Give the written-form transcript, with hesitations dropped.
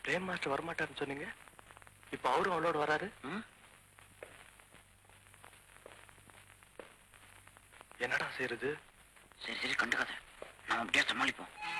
Frame master வரமாட்டாருன்னு சொன்னீங்க, இப்ப அவரும் அவளோட வராரு. என்னடா செய்யறது? சரி சரி, கண்டுக்காத, நாம அப்படியே சமாளிப்போம்.